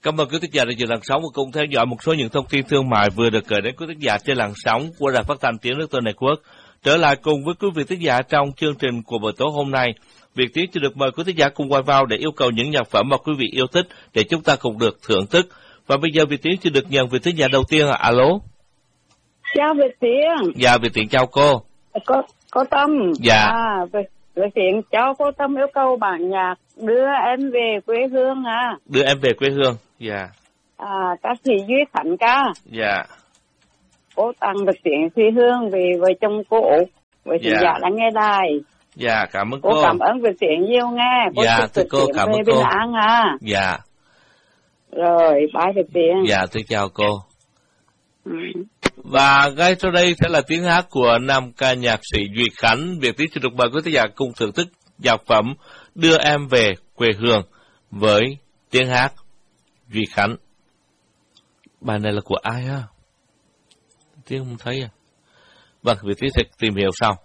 Cảm ơn quý thính giả đã dự làn sóng và cùng theo dõi một số những thông tin thương mại vừa được gửi đến quý thính giả trên làn sóng của Đài Phát thanh Tiếng Nước Tôi Network. Trở lại cùng với quý vị thính giả trong chương trình của buổi tối hôm nay, Việt Tiến sẽ được mời quý thính giả cùng quay vào để yêu cầu những nhạc phẩm mà quý vị yêu thích để chúng ta cùng được thưởng thức. Và bây giờ Việt Tiến sẽ được nhận vị thính giả đầu tiên. Alo. Chào Việt Tiến. Dạ Việt Tiến chào cô. Cô Tâm. Dạ. Việt Tiến cho cô Tâm yêu cầu bản nhạc Đưa Em Về Quê Hương à. Đưa Em Về Quê Hương. Dạ. Ca sĩ Duy Khánh ca. Dạ. Cô tặng Việt Tiến Phi Hương về vợ chồng cô Út. Với thính giả đang nghe đài. Dạ cảm ơn cô. Cô cảm ơn Việt Tiến nhiều nghe. Dạ thưa cô cảm ơn cô. An à. Dạ. Rồi bye Việt Tiến. Dạ tôi chào cô. Và ngay sau đây sẽ là tiếng hát của nam ca nhạc sĩ Duy Khánh. Việt Tiến sẽ được mời quý thính giả cùng thưởng thức nhạc phẩm Đưa Em Về Quê Hương với tiếng hát Duy Khánh. Bài này là của ai ha? Tiếng không thấy à? Vâng, Việt Tiến sẽ tìm hiểu sau.